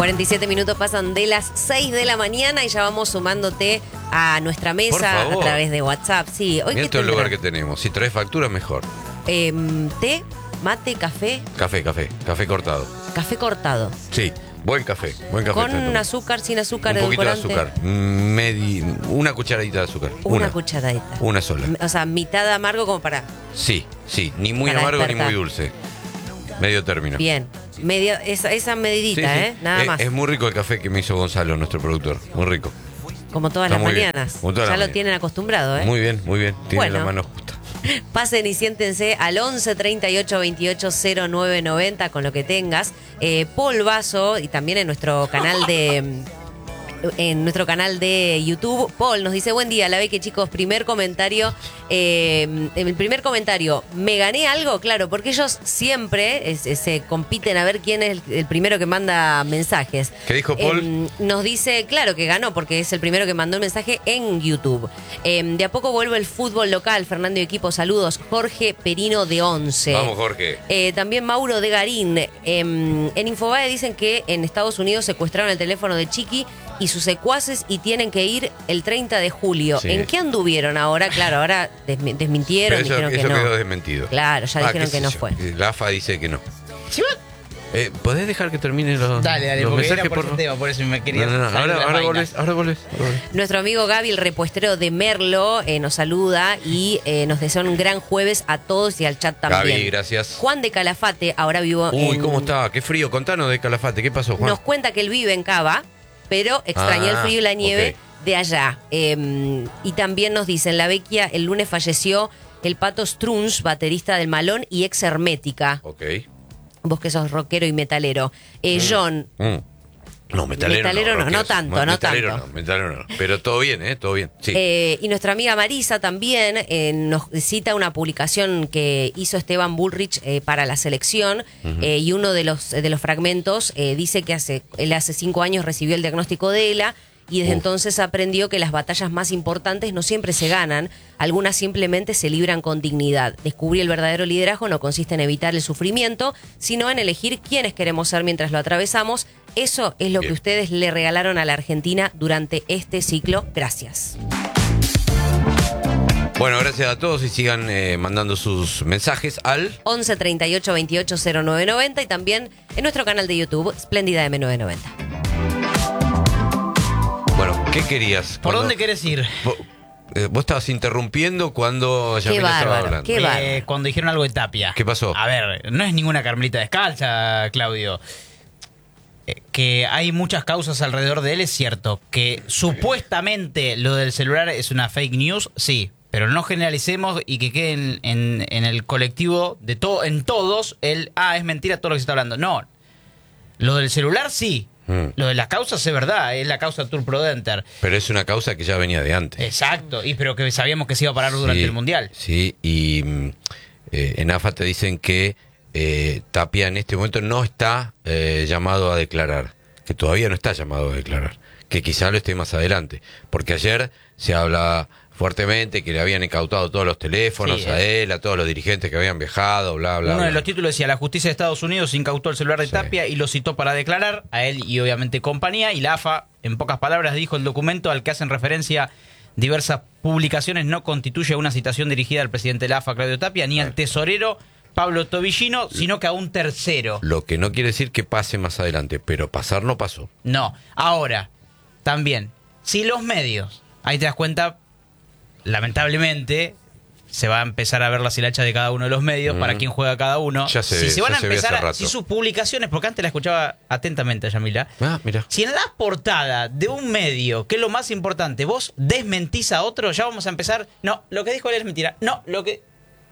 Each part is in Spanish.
47 minutos pasan de las 6 de la mañana y ya vamos sumándote a nuestra mesa a través de WhatsApp. Sí, hoy Mirá todo el lugar que tenemos. Si traes factura, mejor. Té, mate, café. Café cortado. Café cortado. Sí, buen café. Con azúcar, sin azúcar, un poquito de edulcorante. azúcar. Una cucharadita de azúcar. Una cucharadita. Una sola. O sea, mitad amargo como para... Sí. Ni muy Para amargo despertar. ni muy dulce. Medio término. Bien. esa medidita, Sí. Nada más. Es muy rico el café que me hizo Gonzalo, nuestro productor. Muy rico. Como todas Está las muy bien. mañanas. Como todas Ya las lo mañanas. tienen acostumbrado, Muy bien. Tiene Bueno. la mano justa. Pasen y siéntense al 11 38 28 09 90 con lo que tengas. Paul Vaso, y también en nuestro canal de YouTube, Paul nos dice: buen día, la ve que chicos, primer comentario. El primer comentario, ¿me gané algo? Claro, porque ellos siempre se compiten a ver quién es el primero que manda mensajes. ¿Qué dijo Paul? Nos dice, claro que ganó, porque es el primero que mandó el mensaje en YouTube. De a poco vuelve el fútbol local, Fernando y equipo, saludos. Jorge Perino de 11. Vamos, Jorge. También Mauro de Garín. En Infobae dicen que en Estados Unidos secuestraron el teléfono de Chiqui y sus secuaces y tienen que ir el 30 de julio. Sí. ¿En qué anduvieron ahora? Claro, ahora desmintieron, Pero dijeron que eso no. quedó desmentido. Claro, ya dijeron qué que sé no yo. fue. La AFA dice que no. ¿Podés dejar que termine los Dale, los porque mensajes? era por ese tema, por eso me quería... No. salir de la Ahora vaina. volvés. Nuestro amigo Gaby, el repuestero de Merlo, nos saluda y nos desea un gran jueves a todos y al chat también. Gaby, gracias. Juan de Calafate, ahora vivo Uy, en... ¿cómo está? Qué frío. Contanos de Calafate. ¿Qué pasó, Juan? Nos cuenta que él vive en Cava, pero extrañó el frío y la nieve de allá. Y también nos dice, en La Vecchia el lunes falleció el Pato Strunz, baterista del Malón y ex Hermética. Ok. Vos que sos rockero y metalero. John, No, metalero no rockero. tanto. Metalero no. Pero todo bien, todo bien. Sí. Y nuestra amiga Marisa también nos cita una publicación que hizo Esteban Bullrich para la selección. Y uno de los fragmentos dice que él hace 5 años recibió el diagnóstico de ELA y desde entonces aprendió que las batallas más importantes no siempre se ganan, algunas simplemente se libran con dignidad. Descubrí el verdadero liderazgo no consiste en evitar el sufrimiento, sino en elegir quiénes queremos ser mientras lo atravesamos. Eso es lo que ustedes le regalaron a la Argentina durante este ciclo. Gracias. Bueno, gracias a todos y sigan mandando sus mensajes al 11 38 28 09 90 y también en nuestro canal de YouTube, Espléndida M990. Bueno, ¿qué querías? ¿Por dónde querés ir? Vos estabas interrumpiendo cuando Qué Yamila estaba bárbaro, hablando. qué bárbaro. Cuando dijeron algo de Tapia. ¿Qué pasó? A ver, no es ninguna Carmelita descalza, Claudio. Que hay muchas causas alrededor de él, es cierto. Que supuestamente lo del celular es una fake news, sí. Pero no generalicemos y que quede en el colectivo, en todos, es mentira todo lo que se está hablando. No. Lo del celular, sí. Lo de las causas es verdad, es la causa Tour Prodenter. Pero es una causa que ya venía de antes. Exacto, pero que sabíamos que se iba a parar durante el Mundial. Sí, y en AFA te dicen que Tapia en este momento no está llamado a declarar, que todavía no está llamado a declarar, que quizá lo esté más adelante, porque ayer se habla fuertemente que le habían incautado todos los teléfonos a él, a todos los dirigentes que habían viajado, bla. Uno de los títulos decía: la justicia de Estados Unidos incautó el celular de Tapia y lo citó para declarar a él y obviamente compañía, y la AFA, en pocas palabras, dijo: el documento al que hacen referencia diversas publicaciones no constituye una citación dirigida al presidente de la AFA, Claudio Tapia, ni al tesorero Pablo Tobillino, sino que a un tercero. Lo que no quiere decir que pase más adelante, pero pasar no pasó. No. Ahora, también, si los medios, ahí te das cuenta, lamentablemente, se va a empezar a ver la hilacha de cada uno de los medios, para quién juega cada uno. Ya se si ve, se van ya a se ve empezar hace rato. si sus publicaciones, porque antes la escuchaba atentamente a Yamila. Mira. Si en la portada de un medio, que es lo más importante, vos desmentís a otro, ya vamos a empezar. No, lo que dijo él es mentira. No, lo que...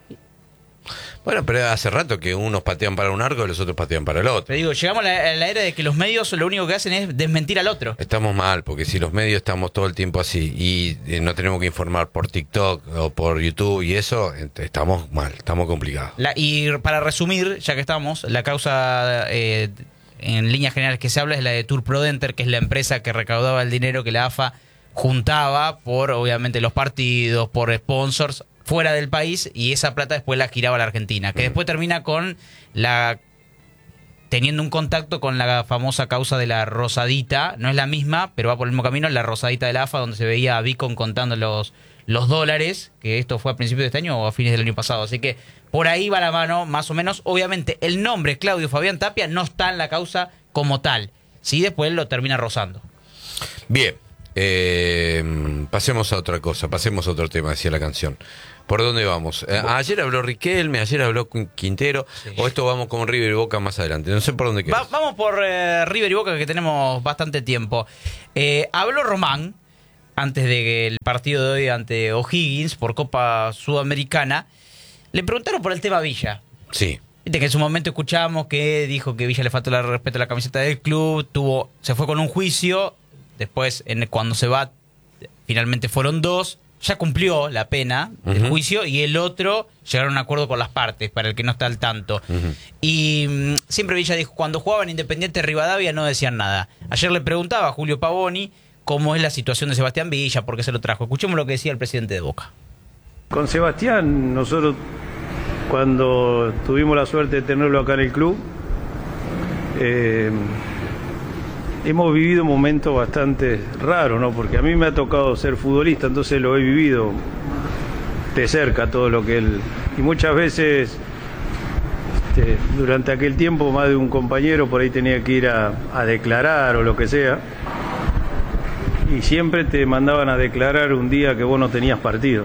Bueno, pero hace rato que unos patean para un arco y los otros patean para el otro. Te digo, llegamos a la era de que los medios lo único que hacen es desmentir al otro. Estamos mal, porque si los medios estamos todo el tiempo así y no tenemos que informar por TikTok o por YouTube y eso, estamos mal, estamos complicados. Y para resumir, ya que estamos, la causa en líneas generales que se habla es la de Tour Prodenter, que es la empresa que recaudaba el dinero que la AFA juntaba por, obviamente, los partidos, por sponsors fuera del país, y esa plata después la giraba a la Argentina, que después termina con la teniendo un contacto con la famosa causa de la Rosadita. No es la misma, pero va por el mismo camino, la Rosadita de la AFA, donde se veía a Beacon contando los dólares, que esto fue a principios de este año o a fines del año pasado. Así que por ahí va la mano, más o menos. Obviamente, el nombre Claudio Fabián Tapia no está en la causa como tal. Sí, después lo termina rozando. Bien, pasemos a otra cosa, pasemos a otro tema, decía la canción. ¿Por dónde vamos? Ayer habló Riquelme, ayer habló Quintero, sí. O esto vamos con River y Boca más adelante. No sé por dónde querés. Vamos por River y Boca, que tenemos bastante tiempo. Habló Román antes del partido de hoy ante O'Higgins por Copa Sudamericana. Le preguntaron por el tema Villa. Sí. Viste que en su momento escuchamos que dijo que Villa le faltó el respeto a la camiseta del club, se fue con un juicio, después cuando se va, finalmente fueron 2, ya cumplió la pena del juicio y el otro llegaron a un acuerdo con las partes, para el que no está al tanto. Y siempre Villa dijo, cuando jugaban Independiente Rivadavia no decían nada. Ayer le preguntaba a Julio Pavoni cómo es la situación de Sebastián Villa, por qué se lo trajo. Escuchemos lo que decía el presidente de Boca. Con Sebastián, nosotros cuando tuvimos la suerte de tenerlo acá en el club, hemos vivido momentos bastante raros, ¿no? Porque a mí me ha tocado ser futbolista, entonces lo he vivido de cerca todo lo que él... Y muchas veces, durante aquel tiempo, más de un compañero por ahí tenía que ir a declarar o lo que sea, y siempre te mandaban a declarar un día que vos no tenías partido.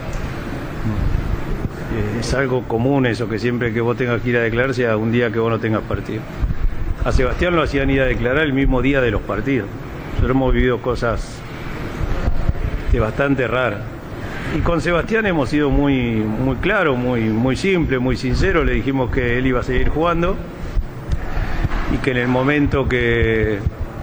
Es algo común eso, que siempre que vos tengas que ir a declarar sea un día que vos no tengas partido. A Sebastián lo hacían ir a declarar el mismo día de los partidos. Nosotros hemos vivido cosas bastante raras. Y con Sebastián hemos sido muy claros, muy simple, muy sincero. Le dijimos que él iba a seguir jugando y que en el momento que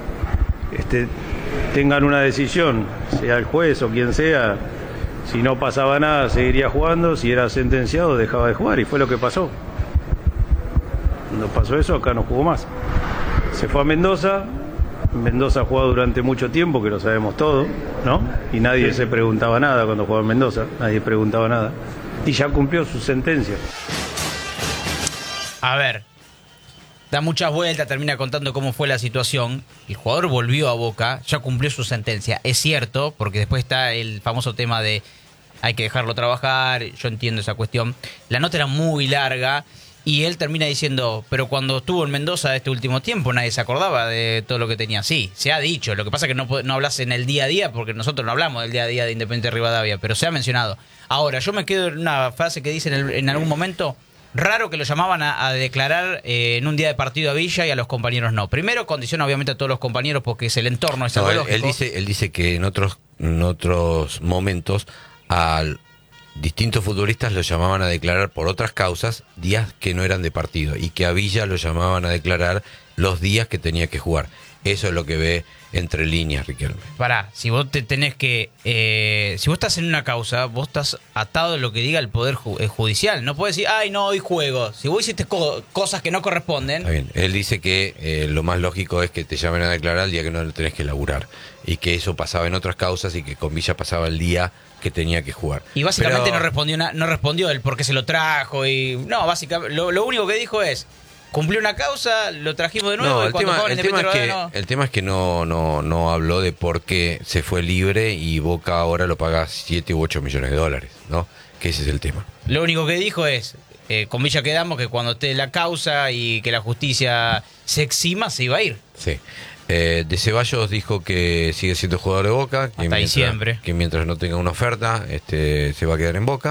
tengan una decisión, sea el juez o quien sea, si no pasaba nada, seguiría jugando. Si era sentenciado, dejaba de jugar. Y fue lo que pasó. Cuando pasó eso, acá no jugó más. Se fue a Mendoza. Mendoza ha jugado durante mucho tiempo, que lo sabemos todo, ¿no? Y nadie se preguntaba nada cuando jugaba en Mendoza. Nadie preguntaba nada. Y ya cumplió su sentencia. A ver, da muchas vueltas, termina contando cómo fue la situación. El jugador volvió a Boca, ya cumplió su sentencia. Es cierto, porque después está el famoso tema de hay que dejarlo trabajar. Yo entiendo esa cuestión. La nota era muy larga y él termina diciendo, pero cuando estuvo en Mendoza este último tiempo nadie se acordaba de todo lo que tenía. Sí, se ha dicho. Lo que pasa es que no hablas en el día a día, porque nosotros no hablamos del día a día de Independiente Rivadavia, pero se ha mencionado. Ahora, yo me quedo en una frase que dice en algún momento... Raro que lo llamaban a declarar en un día de partido a Villa y a los compañeros no. Primero, condiciona obviamente a todos los compañeros porque es el entorno, es algo lógico. Él dice que en otros momentos a distintos futbolistas los llamaban a declarar por otras causas días que no eran de partido y que a Villa lo llamaban a declarar los días que tenía que jugar. Eso es lo que ve entre líneas, Riquelme. Pará, si vos te tenés que... si vos estás en una causa, vos estás atado a lo que diga el Poder Judicial. No puedes decir, ay, no, hoy juego. Si vos hiciste cosas que no corresponden... Está bien. Él dice que lo más lógico es que te llamen a declarar el día que no lo tenés que laburar. Y que eso pasaba en otras causas y que con Villa pasaba el día que tenía que jugar. Y básicamente no respondió el por qué se lo trajo. Y no, básicamente lo único que dijo es... Cumplió una causa, lo trajimos de nuevo. No, el tema es que no habló de por qué se fue libre y Boca ahora lo paga 7 u 8 millones de dólares, ¿no? Que ese es el tema. Lo único que dijo es, con Villa quedamos que cuando esté la causa y que la justicia se exima, se iba a ir. Sí. De Ceballos dijo que sigue siendo jugador de Boca. Hasta diciembre. Que mientras no tenga una oferta, se va a quedar en Boca.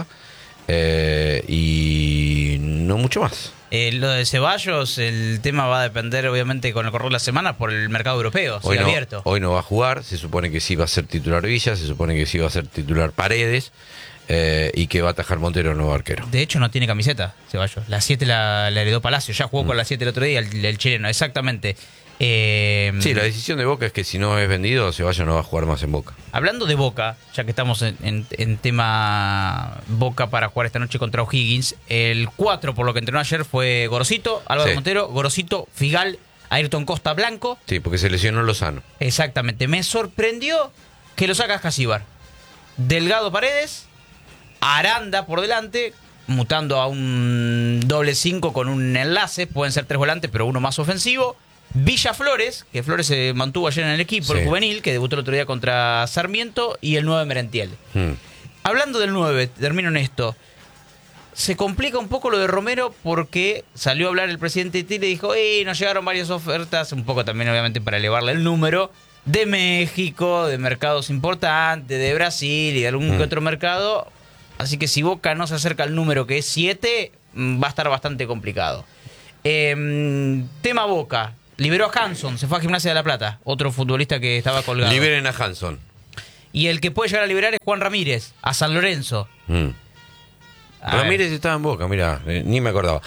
Y no mucho más. Lo de Ceballos, el tema va a depender obviamente con el correr de la semana por el mercado europeo, sigue abierto. Hoy no va a jugar, se supone que sí va a ser titular Villa, se supone que sí va a ser titular Paredes y que va a atajar Montero, nuevo arquero. De hecho no tiene camiseta Ceballos, la 7 la heredó Palacio, ya jugó con la 7 el otro día, el chileno, exactamente. Sí, la decisión de Boca es que si no es vendido, Ceballos no va a jugar más en Boca. Hablando de Boca, ya que estamos en tema Boca para jugar esta noche contra O'Higgins, el 4 por lo que entrenó ayer fue Gorosito, Álvaro Montero, Gorosito, Figal, Ayrton Costa, Blanco. Sí, porque se lesionó Lozano. Exactamente, me sorprendió que lo saca Jasíbar. Delgado Paredes, Aranda por delante, mutando a un doble 5 con un enlace. Pueden ser 3 volantes, pero uno más ofensivo. Villa Flores, que Flores se mantuvo ayer en el equipo, Sí. el juvenil, que debutó el otro día contra Sarmiento, y el 9 Merentiel. Hablando del 9, termino en esto. Se complica un poco lo de Romero porque salió a hablar el presidente de Tigre y dijo, nos llegaron varias ofertas, un poco también obviamente para elevarle el número, de México, de mercados importantes, de Brasil y de algún que otro mercado. Así que si Boca no se acerca al número que es 7, va a estar bastante complicado. Tema Boca. Liberó a Hanson, se fue a Gimnasia de la Plata, otro futbolista que estaba colgado. Liberen a Hanson. Y el que puede llegar a liberar es Juan Ramírez, a San Lorenzo. A Ramírez estaba en Boca, mira, ni me acordaba.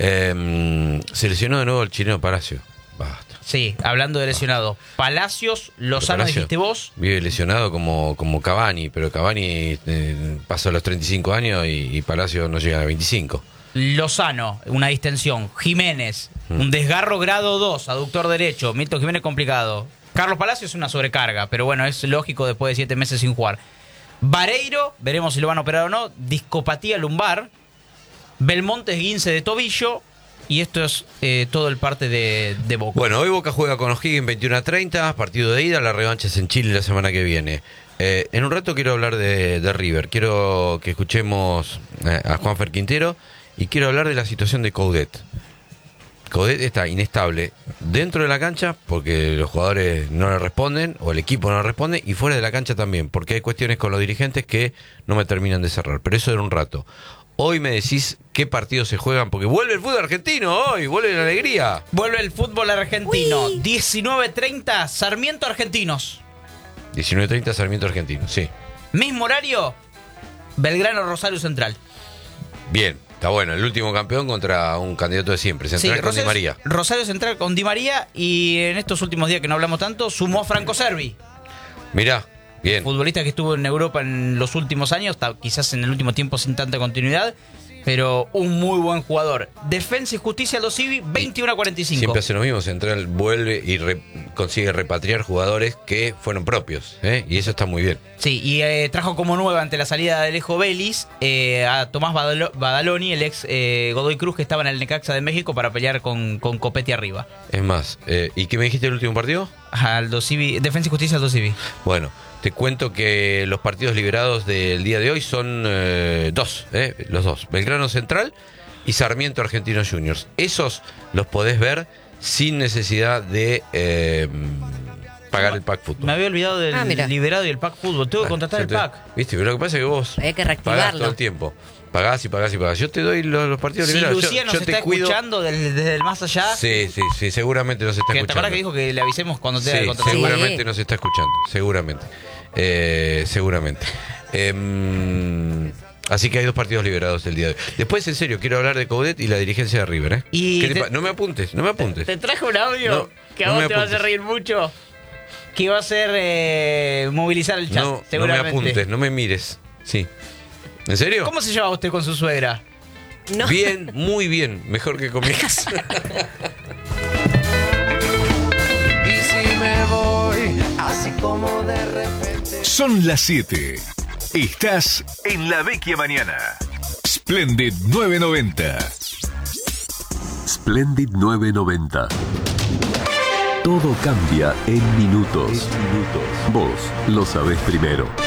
Se lesionó de nuevo el chileno Palacio. Basta. Sí, hablando de lesionado. Palacios, Lozano, Palacio dijiste vos. Vive lesionado como Cavani, pero Cavani pasó los 35 años y Palacio no llega a 25. Lozano, una distensión. Jiménez, un desgarro grado 2, aductor derecho. Milton Jiménez complicado. Carlos Palacios una sobrecarga, pero bueno, es lógico después de 7 meses sin jugar. Vareiro, veremos si lo van a operar o no. Discopatía lumbar. Belmonte esguince de tobillo. Y esto es todo el parte de Boca. Bueno, hoy Boca juega con O'Higgins 21-30, partido de ida, la revancha es en Chile la semana que viene. En un rato quiero hablar de River, quiero que escuchemos a Juanfer Quintero y quiero hablar de la situación de Coudet. Coudet está inestable dentro de la cancha porque los jugadores no le responden o el equipo no le responde, y fuera de la cancha también porque hay cuestiones con los dirigentes que no me terminan de cerrar, pero eso era un rato. Hoy me decís qué partidos se juegan, porque vuelve el fútbol argentino hoy, vuelve la alegría. Vuelve el fútbol argentino. Uy. 19:30, Sarmiento Argentinos. 19:30 Sarmiento Argentino, sí. Mismo horario, Belgrano Rosario Central. Bien, está bueno, el último campeón contra un candidato de siempre, Central con Di María. Rosario Central con Di María, y en estos últimos días que no hablamos tanto, sumó a Franco Servi. Mirá, bien. Futbolista que estuvo en Europa en los últimos años, quizás en el último tiempo sin tanta continuidad, pero un muy buen jugador. Defensa y Justicia Aldo Civi, 21-45. Siempre hace lo mismo, Central vuelve y consigue repatriar jugadores que fueron propios, y eso está muy bien. Sí, y trajo como nueva ante la salida de Alejo Vélez a Tomás Badaloni, el ex Godoy Cruz, que estaba en el Necaxa de México para pelear con Copetti arriba. Es más, ¿y qué me dijiste del último partido? Aldo Civi, Defensa y Justicia Aldo Civi. Bueno, te cuento que los partidos liberados del día de hoy son dos, los dos, Belgrano Central y Sarmiento Argentinos Juniors. Esos los podés ver sin necesidad de pagar el pack fútbol. Me había olvidado del mira. liberado y el pack fútbol. Tengo que contratar el pack. ¿Viste? Pero lo que pasa es que vos Hay que pagás reactivarlo. todo el tiempo. Pagás y pagás y pagás. Yo te doy los partidos Si liberados. Lucía nos yo está te cuido. escuchando desde el más allá, Sí, seguramente nos está que te escuchando. acuerdas que dijo que le avisemos cuando te haga el Sí, contrato. seguramente Sí. nos está escuchando, seguramente. Seguramente. Así que hay dos partidos liberados el día de hoy. Después, en serio, quiero hablar de Coudet y la dirigencia de River. Y ¿Qué te te- no me apuntes, no me apuntes. Te traje un audio No, que a no vos me te va a hacer apuntes. reír mucho. Que va a ser movilizar el chat, No, no me seguramente. apuntes, no me mires. Sí. ¿En serio? ¿Cómo se lleva usted con su suegra? No. Bien, muy bien. Mejor que con mi ex. Y si me voy, así como de repente. Son las 7. Estás en La Vecchia Mañana. Splendid 990. Splendid 990. Todo cambia en minutos. Vos lo sabés primero.